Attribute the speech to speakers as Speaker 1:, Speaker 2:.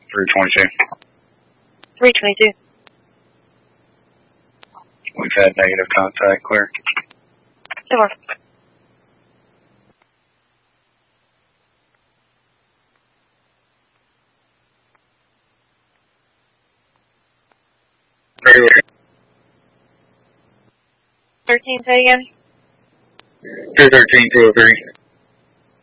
Speaker 1: 322.
Speaker 2: 322.
Speaker 1: We've had negative contact, clear.
Speaker 2: Sure.
Speaker 1: Very well.
Speaker 2: 13, say again?
Speaker 1: 213, 203.